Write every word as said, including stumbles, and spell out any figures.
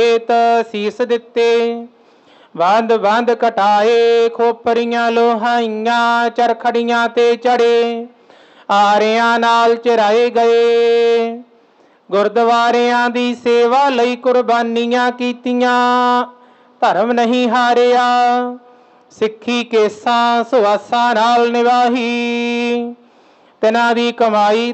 ਸੀਸ ਦਿੱਤੇ। ਬੰਦ ਬੰਦ ਘਟਾਏ ਖੋਪਰੀਆਂ ਲੋਹਾਈਆਂ ਚਰਖੜੀਆਂ ਤੇ ਚੜੇ। ਆਰਿਆਂ ਨਾਲ ਚਰਾਏ ਗਏ। ਗੁਰਦੁਆਰਿਆਂ ਦੀ ਸੇਵਾ ਲਈ ਕੁਰਬਾਨੀਆਂ ਕੀਤੀਆਂ। ਧਰਮ ਨਹੀਂ ਹਾਰਿਆ। ਸਿੱਖੀ ਕੇਸਾਂ ਸੁਆਸਾਂ ਨਾਲ ਨਿਭਾਈ। ਤਿਨਾਂ ਦੀ ਕਮਾਈ